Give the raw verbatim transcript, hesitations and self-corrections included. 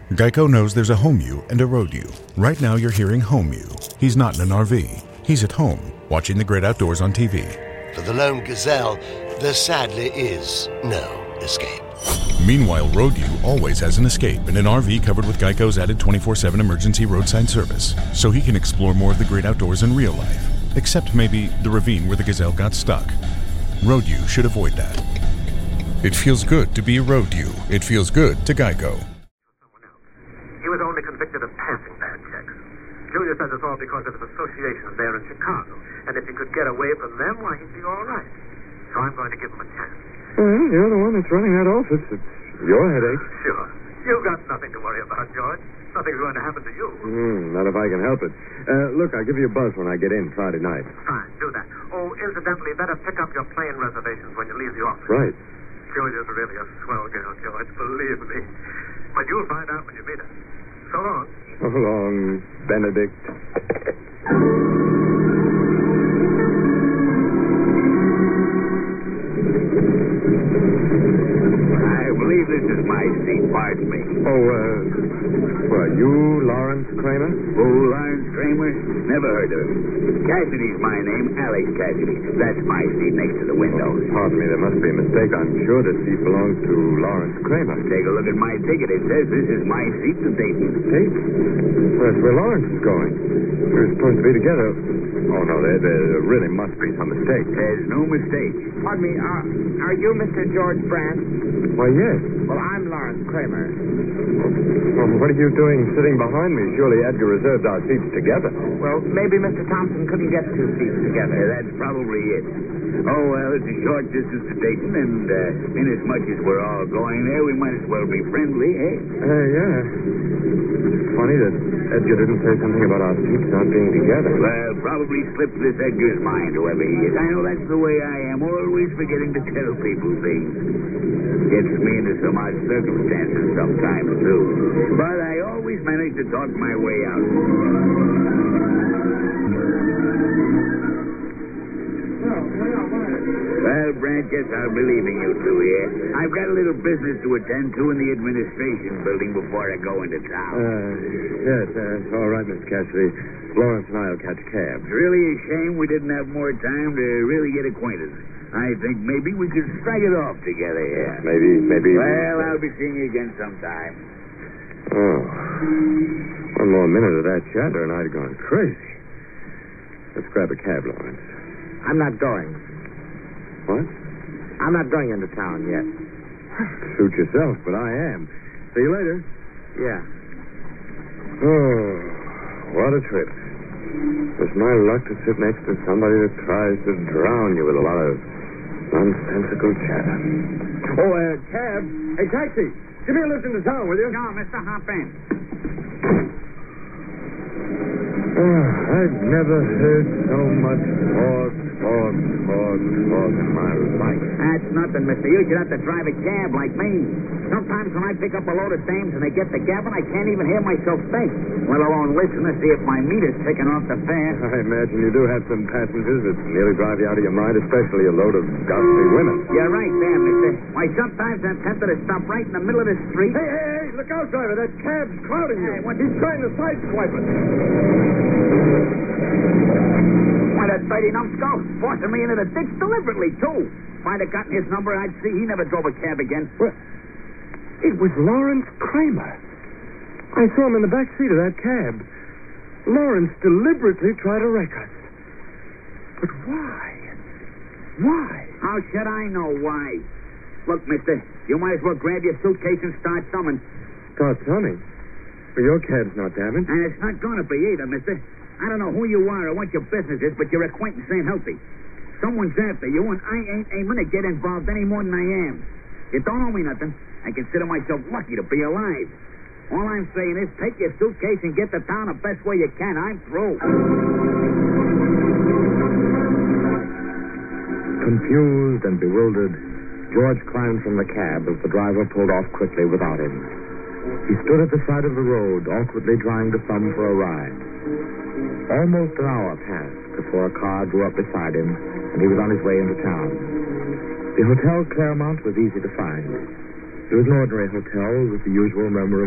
Geico knows there's a home you and a road you. Right now you're hearing home you. He's not in an R V. He's at home, watching the great outdoors on T V. For the lone gazelle, there sadly is no escape. Meanwhile, road you always has an escape in an R V covered with Geico's added twenty-four seven emergency roadside service, so he can explore more of the great outdoors in real life. Except maybe the ravine where the gazelle got stuck. Road you should avoid that. It feels good to be a road you. It feels good to Geico. He was only convicted of passing bad checks. Julia says it's all because of his associations there in Chicago. And if he could get away from them, why, he'd be all right. So I'm going to give him a chance. Well, you're the one that's running that office. It's your headache. Sure. You've got nothing to worry about, George. Nothing's going to happen to you. Mm, not if I can help it. Uh, look, I'll give you a buzz when I get in Friday night. Fine, do that. Oh, incidentally, better pick up your plane reservations when you leave the office. Right. Julia's really a swell girl, George, believe me. But you'll find out when you meet her. So long. So long, Benedict. I believe this is my seat, pardon me. Oh, uh, well, you, Lawrence Kramer? Oh, Lawrence Kramer? Never heard of him. Cassidy's my name, Alex Cassidy. That's my seat next to the window. Oh, pardon me, there must be a mistake. I'm sure this seat belongs to Lawrence Kramer. Take a look at my ticket. It says this is my seat to Dayton. Dayton? Well, that's where Lawrence is going. We were supposed to be together. Oh, no, there, there really must be some mistake. There's no mistake. Pardon me, uh, are you Mister George Brandt? Why, yes. Well, I'm Lawrence Kramer. Well, what are you doing sitting behind me? Surely Edgar reserved our seats together. Well, maybe Mister Thompson couldn't get two seats together. Yeah, that's probably it. Oh, well, it's a short distance to Dayton, and uh, inasmuch as we're all going there, we might as well be friendly, eh? Uh, yeah. It's funny that Edgar didn't say something about our seats not being together. Well, probably slipped this Edgar's mind, whoever he is. I know that's the way I am, always forgetting to tell people things. Gets me into some odd circumstances sometimes, too. But I always manage to talk my way out. Well, Brant, guess I'll be leaving you two here. I've got a little business to attend to in the administration building before I go into town. Uh, yes, uh, it's all right, Mister Cassidy. Lawrence and I will catch cabs. It's really a shame we didn't have more time to really get acquainted. I think maybe we could strike it off together here. Maybe, maybe... Well, I'll be seeing you again sometime. Oh. One more minute of that chatter and I'd gone crazy. Let's grab a cab, Lawrence. I'm not going. What? I'm not going into town yet. Suit yourself, but I am. See you later. Yeah. Oh, what a trip. It's my luck to sit next to somebody that tries to drown you with a lot of nonsensical chatter. Oh, uh, cab. Hey, taxi. Give me a lift into town, will you? No, Mister Hop in. Oh, I've never heard so much talk, talk, talk, talk in my life. That's nothing, mister. You should have to drive a cab like me. Sometimes when I pick up a load of dames and they get the gabbing, I can't even hear myself think, let alone listen to see if my meter's ticking off the fare. I imagine you do have some passengers that nearly drive you out of your mind, especially a load of ghastly women. You're right there, mister. Why, sometimes I'm tempted to stop right in the middle of the street. Hey, hey, hey, look out, driver. That cab's crowding you. Hey, what- He's trying to sideswipe us. Why, that dirty numbskull forcing me into the ditch deliberately, too. If I'd have gotten his number, I'd see he never drove a cab again. Well, it was Lawrence Kramer. I saw him in the back seat of that cab. Lawrence deliberately tried to wreck us. But why? Why? How should I know why? Look, mister, you might as well grab your suitcase and start summing. Start sunning. Well, your cab's not damaged. And it's not going to be either, mister. I don't know who you are or what your business is, but your acquaintance ain't healthy. Someone's after you, and I ain't aiming to get involved any more than I am. You don't owe me nothing. I consider myself lucky to be alive. All I'm saying is take your suitcase and get to town the best way you can. I'm through. Confused and bewildered, George climbed from the cab as the driver pulled off quickly without him. He stood at the side of the road, awkwardly trying to thumb for a ride. Almost an hour passed before a car drew up beside him, and he was on his way into town. The Hotel Claremont was easy to find. It was an ordinary hotel with the usual murmur of